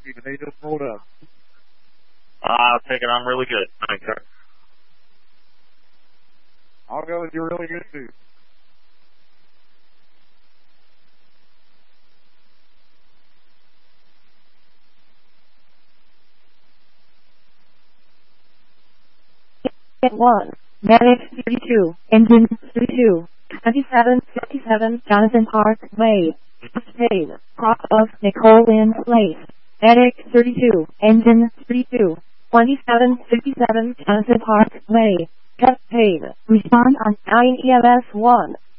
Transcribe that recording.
speaking. They just rolled up. I'll take it. I'm really good. Thanks, sir. I'll go with you're really good too. Get 1. Medic 32. Engine 32. 2757 Jonathan Park Way. Spain. Crop of Nicole Lynn Place. Medic 32. Engine 32. 2757 Jonathan Park Way. Cut pain. Respond on 9 EMS 1.